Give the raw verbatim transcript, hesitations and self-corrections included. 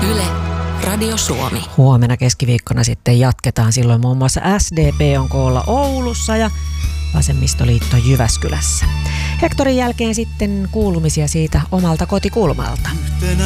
Yle, Radio Suomi. Huomenna keskiviikkona sitten jatketaan. Silloin muun muassa S D P on koolla Oulussa ja Vasemmistoliitto Jyväskylässä. Hektorin jälkeen sitten kuulumisia siitä omalta kotikulmalta.